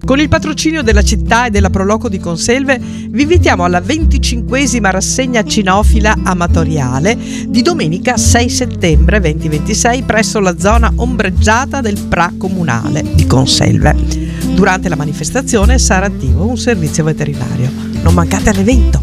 Con il patrocinio della città e della Proloco di Conselve vi invitiamo alla 25esima rassegna cinofila amatoriale di domenica 6 settembre 2026 presso la zona ombreggiata del PRA comunale di Conselve. Durante la manifestazione sarà attivo un servizio veterinario. Non mancate all'evento!